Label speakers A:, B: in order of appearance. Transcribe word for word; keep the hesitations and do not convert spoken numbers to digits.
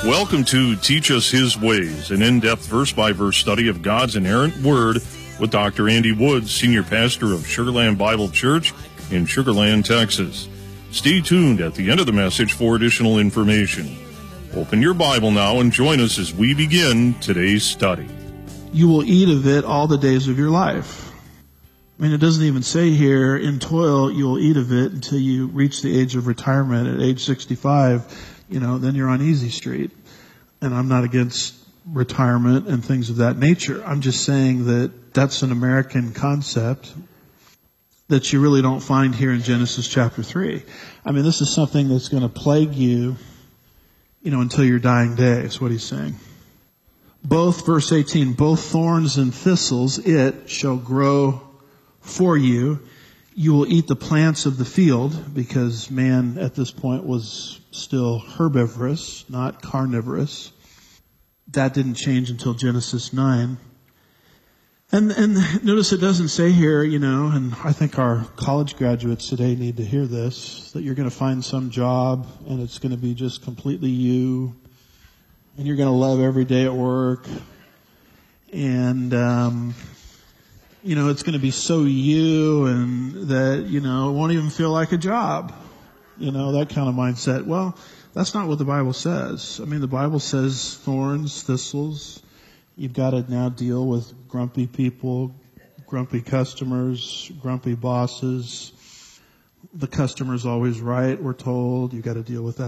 A: Welcome to Teach Us His Ways, an in-depth verse-by-verse study of God's inerrant word with Doctor Andy Woods, Senior Pastor of Sugar Land Bible Church in Sugar Land, Texas. Stay tuned at the end of the message for additional information. Open your Bible now and join us as we begin today's study.
B: You will eat of it all the days of your life. I mean, it doesn't even say here, in toil you will eat of it until you reach the age of retirement at age sixty-five. You know, then you're on easy street. And I'm not against retirement and things of that nature. I'm just saying that that's an American concept that you really don't find here in Genesis chapter three. I mean, this is something that's going to plague you, you know, until your dying day, is what he's saying. Both, verse eighteen, both thorns and thistles it shall grow for you. You will eat the plants of the field, because man at this point was still herbivorous, not carnivorous. That didn't change until Genesis nine. And, and notice it doesn't say here, you know, and I think our college graduates today need to hear this, that you're going to find some job and it's going to be just completely you, and you're going to love every day at work, and, um, you know, it's going to be so you, and that, you know, it won't even feel like a job. You know, that kind of mindset. Well, that's not what the Bible says. I mean, the Bible says thorns, thistles. You've got to now deal with grumpy people, grumpy customers, grumpy bosses. The customer's always right, we're told. You've got to deal with that.